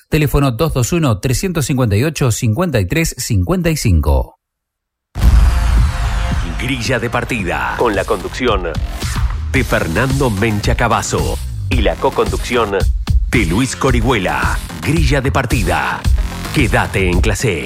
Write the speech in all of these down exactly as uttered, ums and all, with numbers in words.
Teléfono dos dos uno, tres cinco ocho, cinco tres cinco cinco. Grilla de partida, con la conducción de Fernando Mencha Cavazo y la co-conducción de Luis Corihuela. Grilla de partida. Quédate en clase.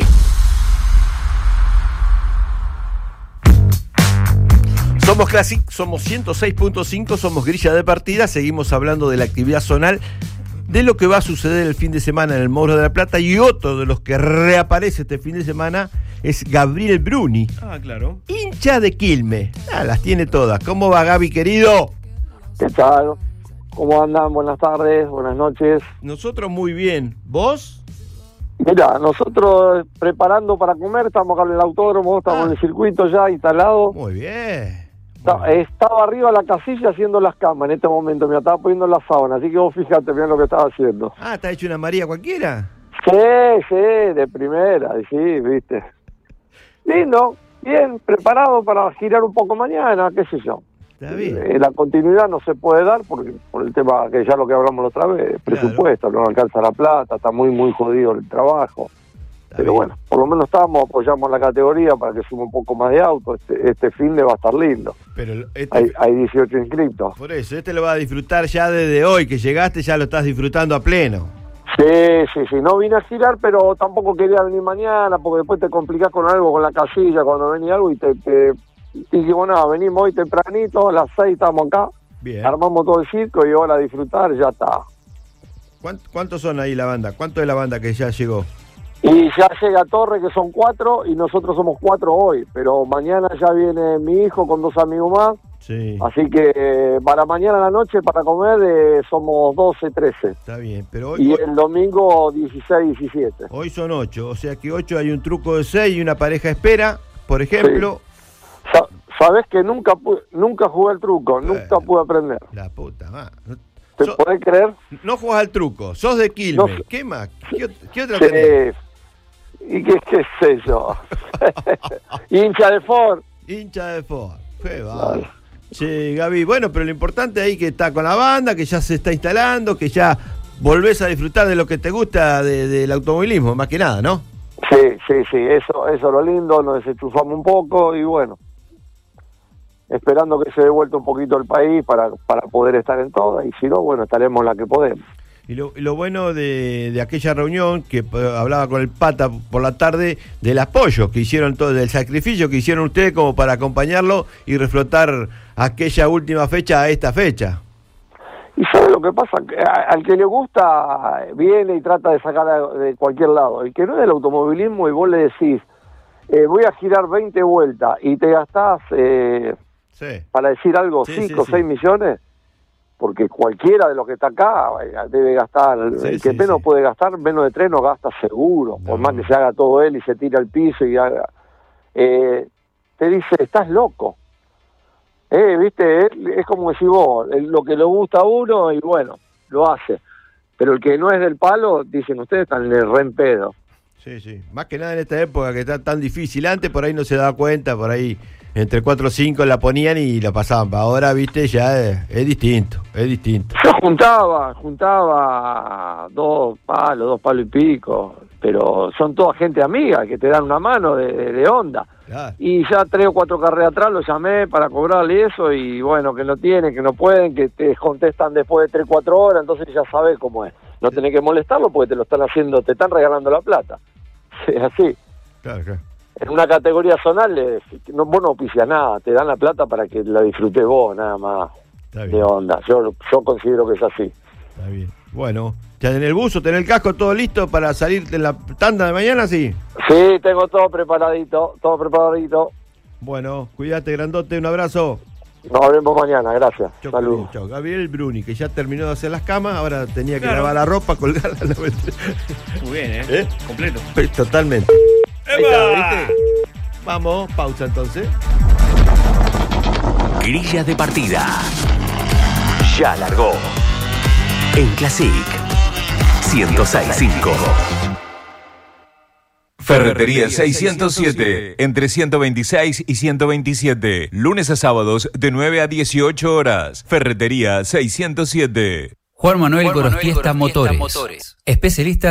Somos Classic, somos ciento seis punto cinco, somos Grilla de partida, seguimos hablando de la actividad zonal, de lo que va a suceder el fin de semana en el Morro de la Plata, y otro de los que reaparece este fin de semana es Gabriel Bruni. Ah, claro. Hincha de Quilmes. Ah, las tiene todas. ¿Cómo va, Gaby, querido? ¿Qué tal? ¿Cómo andan? Buenas tardes, buenas noches. Nosotros muy bien. ¿Vos? Mira, nosotros preparando para comer, estamos acá en el autódromo, estamos Ah. en el circuito ya instalado. Muy bien. Está- Muy bien. estaba arriba la casilla haciendo las camas en este momento, me estaba poniendo la sábana, así que vos fíjate bien lo que estaba haciendo. Ah, ¿está hecho una María cualquiera? Sí, sí, de primera, sí, viste. Lindo, bien, preparado para girar un poco mañana, qué sé yo. Está bien. Eh, la continuidad no se puede dar porque por el tema que ya lo que hablamos la otra vez, presupuesto, no alcanza la plata, está muy muy jodido el trabajo. Está Pero bien. bueno, por lo menos estamos, apoyamos la categoría para que sume un poco más de auto. Este, este fin de va a estar lindo. Pero este, Hay, hay dieciocho inscritos. por eso, este lo va a disfrutar ya desde hoy, que llegaste, ya lo estás disfrutando a pleno. Sí, sí, sí. No vine a girar, pero tampoco quería venir mañana porque después te complicás con algo, con la casilla, cuando venía algo y te... te y digo, nada, venimos hoy tempranito, a las seis estamos acá, Bien. armamos todo el circo y ahora a disfrutar, ya está. ¿Cuánt- ¿Cuántos son ahí la banda? ¿Cuánto es la banda que ya llegó? Y ya llega Torre, que son cuatro, y nosotros somos cuatro hoy, pero mañana ya viene mi hijo con dos amigos más, Sí. así que eh, para mañana a la noche, para comer, eh, somos doce, trece. Está bien, pero hoy, Y hoy, el domingo dieciséis, diecisiete. hoy son ocho, o sea que ocho hay un truco de seis y una pareja espera, por ejemplo. Sa- Sabés que nunca pu- nunca jugué el truco, Bueno. nunca pude aprender. La puta madre. No, ¿Te so- podés creer? no jugás al truco, sos de Quilmes. No sé. ¿Qué más? ¿Qué, ot- qué otra tenés? Sí. ¿Y qué, qué sé yo? Hincha de Ford. Hincha de Ford. Qué bárbaro. Che, Gaby, bueno, pero lo importante ahí que está con la banda, que ya se está instalando, que ya volvés a disfrutar de lo que te gusta de- del automovilismo, más que nada, ¿no? Sí, sí, sí, eso, eso es lo lindo, nos desenchufamos un poco y bueno, esperando que se dé vuelta un poquito el país para, para poder estar en todas, y si no, bueno, estaremos en la que podemos. Y lo, y lo bueno de, de aquella reunión, que eh, hablaba con el Pata por la tarde, del apoyo que hicieron, todo, del sacrificio que hicieron ustedes como para acompañarlo y reflotar aquella última fecha a esta fecha. Y ¿sabe lo que pasa? Que a- al que le gusta viene y trata de sacar a- de cualquier lado. El que no es del automovilismo y vos le decís, eh, voy a girar veinte vueltas y te gastás, eh, Sí. para decir algo, Sí, cinco o sí, seis sí. millones, porque cualquiera de los que está acá eh, debe gastar, Sí, el que sí, menos sí. puede gastar, menos de tres no gasta seguro, por No. más que se haga todo él y se tira al piso y haga... Eh, te dice, estás loco. Eh, viste, es, es como decís vos, el- lo que le gusta a uno y bueno, lo hace. Pero el que no es del palo, dicen, ustedes están en el re en pedo. Sí, sí. Más que nada en esta época que está tan difícil. Antes por ahí no se daba cuenta, por ahí entre cuatro o cinco la ponían y la pasaban. Ahora, viste, ya es, es distinto, es distinto. Yo juntaba, juntaba dos palos, dos palos y pico, pero son toda gente amiga que te dan una mano de, de, de onda. Claro. Y ya tres o cuatro carreras atrás los llamé para cobrarle eso y bueno, que no tienen, que no pueden, que te contestan después de tres o cuatro horas, entonces ya sabés cómo es. No tenés que molestarlo porque te lo están haciendo, te están regalando la plata. Es así. Claro, claro. En una categoría zonal, eh, no, vos no auspicias nada, te dan la plata para que la disfrutes vos, nada más. Está bien. De onda. Yo, yo considero que es así. Está bien. Bueno, ¿ya en el buzo, tenés el casco todo listo para salir en la tanda de mañana? Sí. Sí, tengo todo preparadito, todo preparadito. Bueno, cuídate, grandote, un abrazo. Nos vemos mañana, gracias. Chau, Saludos. querido, chau. Gabriel Bruni, que ya terminó de hacer las camas, ahora tenía que Claro. lavar la ropa, colgarla. no, mentira. Muy bien, ¿eh? ¿Eh? Completo. Totalmente. Ahí está, ¿viste? Vamos, pausa entonces. Grilla de partida. Ya largó. En Classic ciento seis punto cinco. Ferretería seiscientos siete, entre ciento veintiséis y ciento veintisiete, lunes a sábados de nueve a dieciocho horas. Ferretería seiscientos siete. Juan Manuel Juan Manuel Gorostiesta Gorostiesta Motores. Motores. Especialistas